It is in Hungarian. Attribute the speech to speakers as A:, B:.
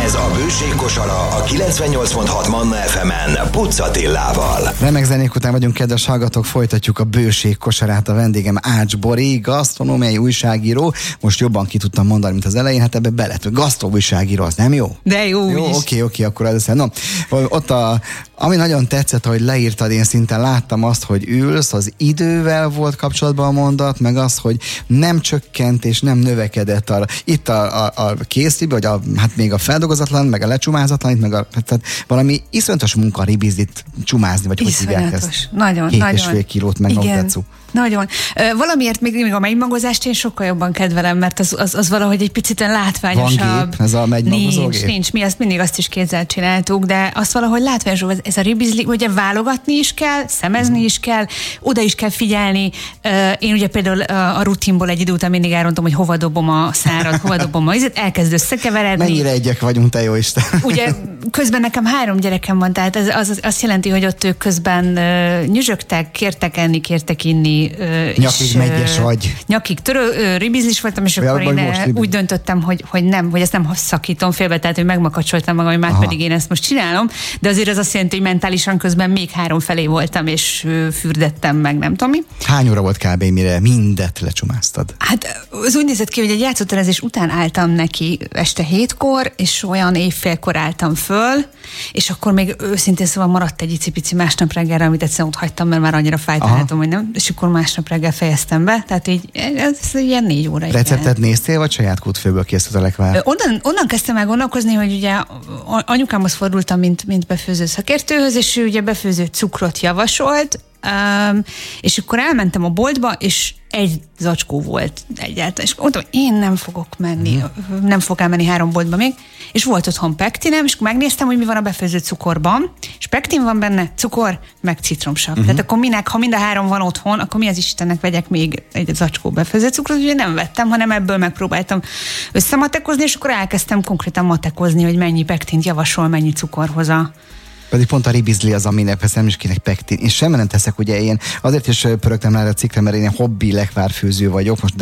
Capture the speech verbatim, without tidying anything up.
A: Ez a Bőség kosara a kilencvennyolc pont hat Manna ef emen Puc Attilával.
B: Remek zenék után vagyunk, kedves hallgatók, folytatjuk a Bőség kosarát. A vendégem Ács Bori, gasztronómiai újságíró. Most jobban ki tudtam mondani, mint az elején, hát ebbe belet. Gasztro újságíró, az nem jó?
C: De jó,
B: jó
C: is.
B: Oké, oké, akkor ez no, ott a, ami nagyon tetszett, hogy leírtad, én szinte láttam azt, hogy ülsz, az idővel volt kapcsolatban a mondat, meg az, hogy nem csökkent és nem növekedett arra. Itt a, a, a készlibe, vagy a, hát még a feldolgozatlan, meg a lecsumázatlan, itt meg a, tehát valami iszonyatos munka ribizlit csumázni, vagy hogy hívják ezt?
C: Nagyon,
B: Két
C: nagyon.
B: és fél kilót meg
C: Igen. Nagyon. Valamiért még, még a megnyimagozást én sokkal jobban kedvelem, mert az, az, az valahogy egy picit látványosabb.
B: Van gép? Ez a megnyimagozó
C: Nincs,
B: gép?
C: nincs. Mi azt mindig azt is kézzel csináltuk, de azt valahogy látványosabb. Ez, ez a ribizli, ugye válogatni is kell, szemezni is kell, oda is kell figyelni. Én ugye például a rutinból egy idő után mindig elrontom, hogy hova dobom a szárat, hova dobom a izet, elkezd összekeveredni.
B: Mennyire egyek vagyunk, te jó Isten.
C: Ugye közben nekem három gyerekem van, tehát ez az, azt jelenti, hogy ott ők közben uh, nyüzsögtek, kértek enni, kértek inni. Uh,
B: nyakig megyes vagy.
C: Nyakig törő, uh, ribizlis voltam, és
B: Olyan,
C: akkor én úgy
B: ribizlis.
C: döntöttem, hogy, hogy nem, hogy ezt nem szakítom félbe, tehát hogy megmakacsoltam magam, hogy már
B: Aha.
C: pedig én ezt most csinálom, de azért az azt jelenti, hogy mentálisan közben még három felé voltam, és uh, fürdettem meg, nem tudom mi.
B: Hány óra volt kb. Mire mindet lecsumáztad?
C: Hát az úgy nézett ki, hogy egy játszóterezés után álltam neki este hétkor, és olyan évfélkor álltam föl, és akkor még őszintén szóval maradt egy icipici másnap reggelre, amit egyszerűen ott hagytam, mert már annyira fájt a hátam, hogy nem, és akkor másnap reggel fejeztem be, tehát így ez ilyen négy óra.
B: Receptet néztél, vagy saját kútfőből készült a lekvár?
C: Onnan, onnan kezdtem el gondolkozni, hogy ugye anyukámhoz fordultam, mint, mint befőző szakértőhöz, és ő ugye befőző cukrot javasolt, Um, és akkor elmentem a boltba, és egy zacskó volt egyáltalán. És mondtam, hogy én nem fogok menni, mm. nem fogok elmenni három boltba még. És volt otthon pektinem, és akkor megnéztem, hogy mi van a befőzött cukorban. És pektin van benne, cukor, meg citromsav. Mm-hmm. Tehát akkor minek, ha mind a három van otthon, akkor mi az Istennek vegyek még egy zacskó befőzött cukrot? Ugye nem vettem, hanem ebből megpróbáltam összematekozni, és akkor elkezdtem konkrétan matekozni, hogy mennyi pektint javasol, mennyi cukorhoz a
B: Pedig pont a ribizli az, aminek persze nem is kéne pektin. Én semmi nem teszek, ugye én azért is pörögtem rá a cikkre, mert én hobbi lekvárfőző vagyok, most